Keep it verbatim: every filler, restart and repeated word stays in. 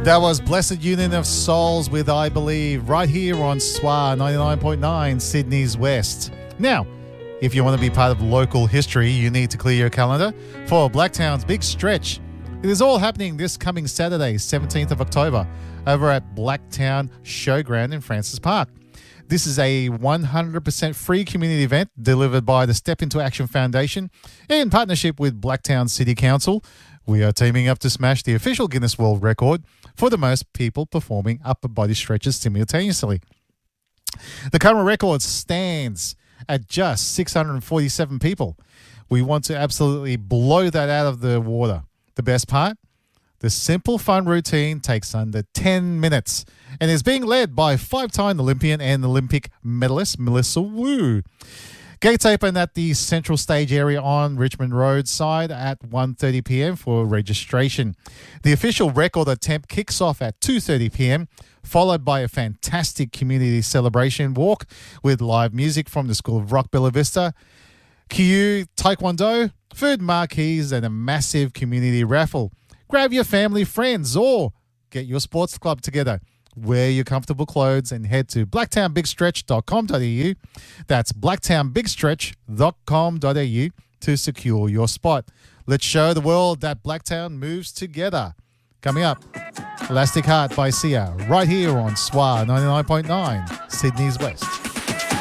That was Blessed Union of Souls with I Believe right here on S W A ninety-nine point nine Sydney's West. Now, if you want to be part of local history, you need to clear your calendar for Blacktown's Big Stretch. It is all happening this coming Saturday, seventeenth of October, over at Blacktown Showground in Francis Park. This is a one hundred percent free community event delivered by the Step Into Action Foundation in partnership with Blacktown City Council. We are teaming up to smash the official Guinness World Record for the most people performing upper body stretches simultaneously. The current record stands at just six hundred forty-seven people. We want to absolutely blow that out of the water. The best part? The simple fun routine takes under ten minutes and is being led by five-time Olympian and Olympic medalist Melissa Wu. Gates open at the central stage area on Richmond Road side at one thirty p.m. for registration. The official record attempt kicks off at two thirty p.m., followed by a fantastic community celebration walk with live music from the School of Rock Bella Vista, Q U Taekwondo, food marquees, and a massive community raffle. Grab your family, friends, or get your sports club together. Wear your comfortable clothes and head to blacktown big stretch dot com dot a u. That's blacktown big stretch dot com dot a u to secure your spot. Let's show the world that Blacktown moves together. Coming up, Elastic Heart by Sia, right here on S W A ninety-nine point nine, Sydney's West.